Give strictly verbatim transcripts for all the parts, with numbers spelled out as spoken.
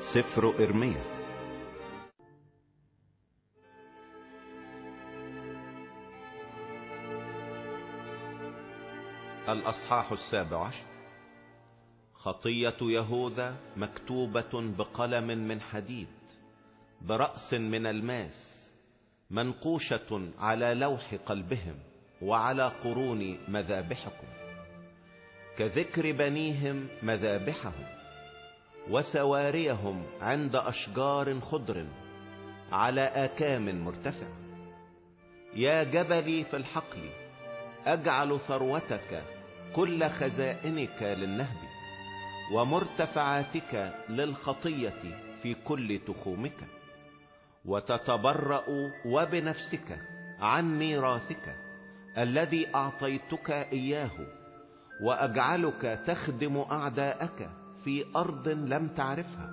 سفر إرميا الأصحاح السابع عشر. خطية يهوذا مكتوبة بقلم من حديد برأس من الماس، منقوشة على لوح قلبهم وعلى قرون مذابحكم، كذكر بنيهم مذابحهم وسواريهم عند أشجار خضر على آكام مرتفعة. يا جبلي في الحقل، أجعل ثروتك كل خزائنك للنهب، ومرتفعاتك للخطية في كل تخومك، وتتبرأ وبنفسك عن ميراثك الذي أعطيتك إياه، وأجعلك تخدم أعداءك في أرض لم تعرفها،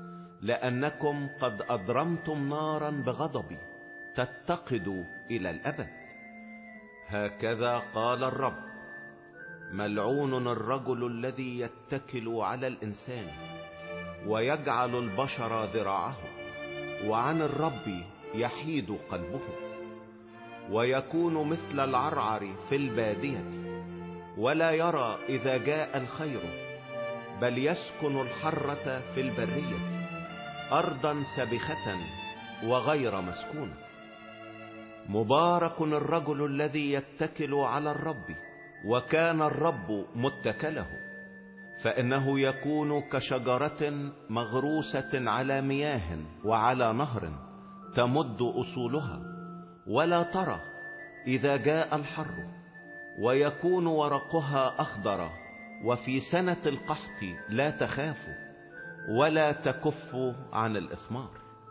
لأنكم قد أضرمتم نارا بغضبي تتقد إلى الأبد. هكذا قال الرب: ملعون الرجل الذي يتكل على الإنسان ويجعل البشر ذراعه، وعن الرب يحيد قلبه، ويكون مثل العرعر في البادية، ولا يرى إذا جاء الخير، بل يسكن الحرة في البرية، أرضا سبخة وغير مسكونة. مبارك الرجل الذي يتكل على الرب، وكان الرب متكله، فإنه يكون كشجرة مغروسة على مياه وعلى نهر، تمد أصولها ولا ترى إذا جاء الحر، ويكون ورقها أخضر، وفي سنة القحط لا تخاف ولا تكف عن الإثمار.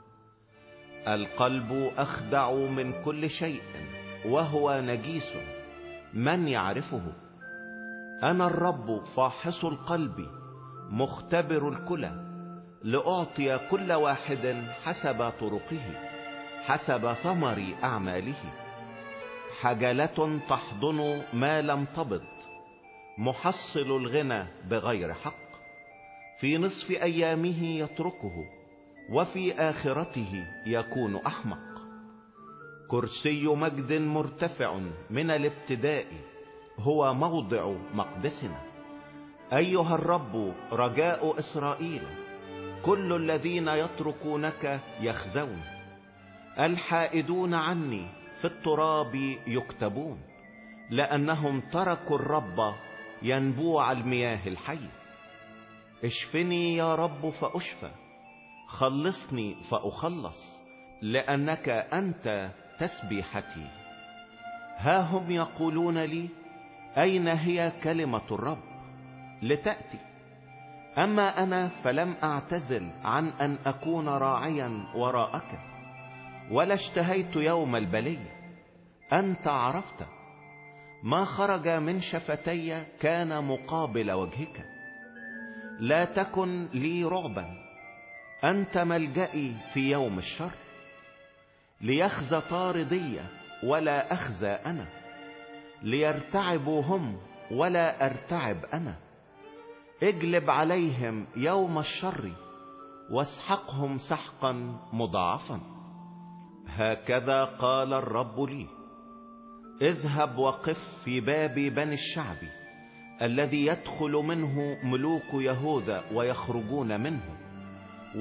القلب أخدع من كل شيء وهو نجيس، من يعرفه؟ أنا الرب فاحص القلب مختبر الكلى، لأعطي كل واحد حسب طرقه حسب ثمر أعماله. حجلة تحضن ما لم تبض، محصل الغنى بغير حق، في نصف أيامه يتركه، وفي آخرته يكون أحمق. كرسي مجد مرتفع من الابتداء، هو موضع مقدسنا. أيها الرب رجاء إسرائيل، كل الذين يتركونك يخزون. الحائدون عني في التراب يكتبون، لأنهم تركوا الرب ينبوع المياه الحي. اشفني يا رب فأشفى، خلصني فأخلص، لأنك أنت تسبيحتي. ها هم يقولون لي: أين هي كلمة الرب لتأتي؟ أما أنا فلم أعتزل عن أن أكون راعيا وراءك، ولا اشتهيت يوم البلي. أنت عرفت ما خرج من شفتي كان مقابل وجهك. لا تكن لي رعبا، أنت ملجئي في يوم الشر. ليخزى طاردي ولا أخزى أنا، ليرتعبوا هم ولا أرتعب أنا. اجلب عليهم يوم الشر، واسحقهم سحقا مضاعفا. هكذا قال الرب لي: اذهب وقف في باب بني الشعب الذي يدخل منه ملوك يهوذا ويخرجون منه،